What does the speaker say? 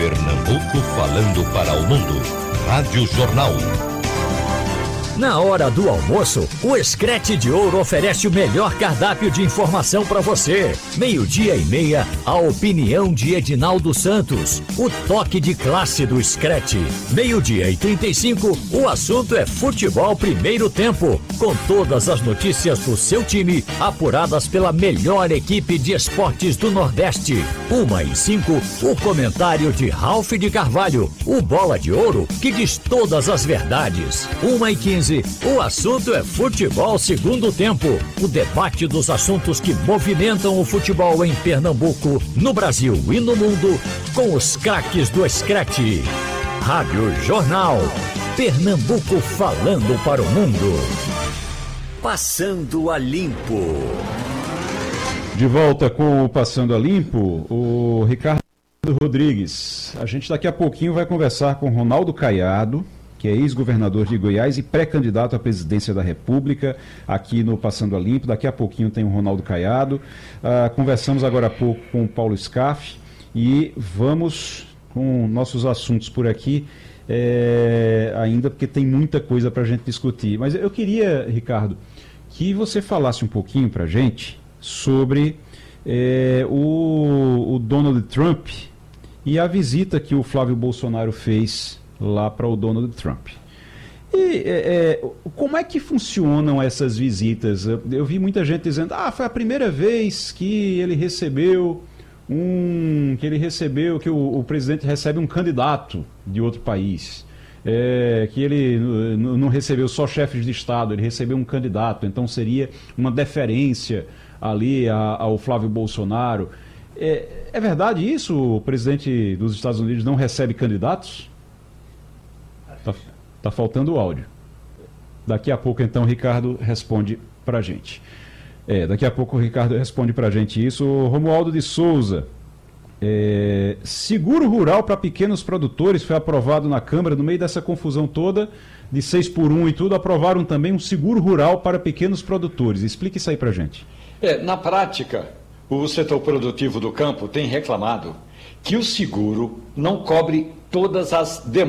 Pernambuco falando para o mundo. Rádio Jornal. Na hora do almoço, o Screte de Ouro oferece o melhor cardápio de informação para você. 12:30, a opinião de Edinaldo Santos. O toque de classe do Screte. 12:35, o assunto é futebol primeiro tempo. Com todas as notícias do seu time, apuradas pela melhor equipe de esportes do Nordeste. 1:05, o comentário de Ralph de Carvalho. O Bola de Ouro, que diz todas as verdades. 1:15, o assunto é futebol segundo tempo. O debate dos assuntos que movimentam o futebol em Pernambuco, no Brasil e no mundo, com os craques do Screte. Rádio Jornal. Pernambuco falando para o mundo. Passando a Limpo. De volta com o Passando a Limpo, o Ricardo Rodrigues. A gente daqui a pouquinho vai conversar com Ronaldo Caiado, que é ex-governador de Goiás e pré-candidato à presidência da República, aqui no Passando a Limpo. Daqui a pouquinho tem o Ronaldo Caiado. Conversamos agora há pouco com o Paulo Scaff e vamos com nossos assuntos por aqui, ainda porque tem muita coisa para a gente discutir. Mas eu queria, Ricardo, que você falasse um pouquinho para a gente sobre o Donald Trump e a visita que o Flávio Bolsonaro fez lá para o Donald Trump. E como é que funcionam essas visitas? Eu vi muita gente dizendo, foi a primeira vez que ele recebeu que o presidente recebe um candidato de outro país. Que ele não recebeu só chefes de Estado, ele recebeu um candidato, então seria uma deferência ali ao Flávio Bolsonaro. É verdade isso? O presidente dos Estados Unidos não recebe candidatos? Tá faltando o áudio. Daqui a pouco, então, o Ricardo responde pra gente. Daqui a pouco o Ricardo responde pra gente isso. Romualdo de Souza. Seguro rural para pequenos produtores foi aprovado na Câmara. No meio dessa confusão toda, de 6x1 e tudo, aprovaram também um seguro rural para pequenos produtores. Explique isso aí pra gente. Na prática, o setor produtivo do campo tem reclamado que o seguro não cobre todas as demandas